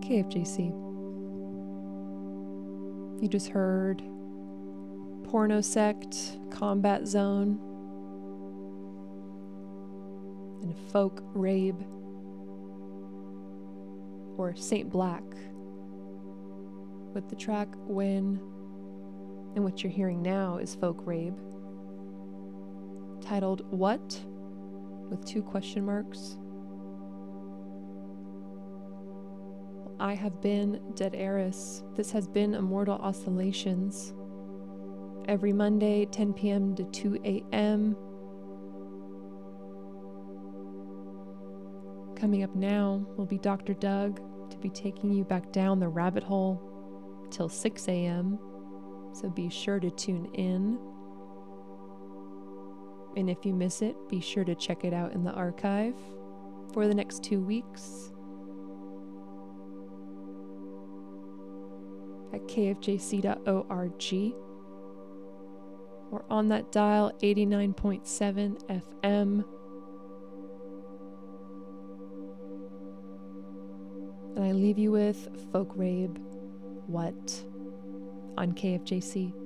KFJC. You just heard Porno Sect, Combat Zone, and Folk Rabe, or Saint Black, with the track When, and what you're hearing now is Folk Rabe, titled What, with 2 question marks. I have been Dead Eris. This has been Immortal Oscillations. Every Monday, 10 p.m. to 2 a.m. Coming up now will be Dr. Doug to be taking you back down the rabbit hole till 6 a.m. So be sure to tune in. And if you miss it, be sure to check it out in the archive for the next 2 weeks at kfjc.org or on that dial 89.7 FM. And I leave you with Folk Rabe, What, on KFJC.